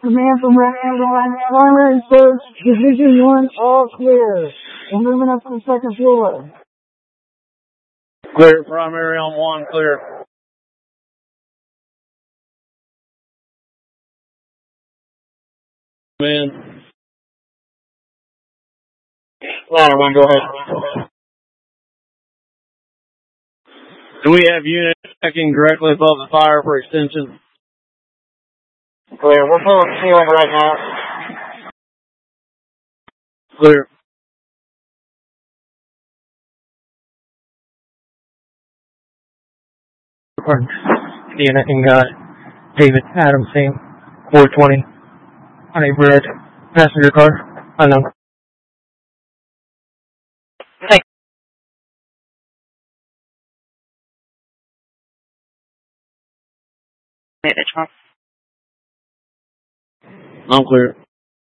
Command from Red Amber, primary search, Division 1, all clear. We're moving up to the second floor. Clear, primary on 1, clear. Man. Ladder 1, go ahead. Do we have units checking directly above the fire for extension? Clear, we're pulling the ceiling right now. Clear. Unit in David Adams, same 420 on a red passenger car. Unknown. Thanks. I'm clear.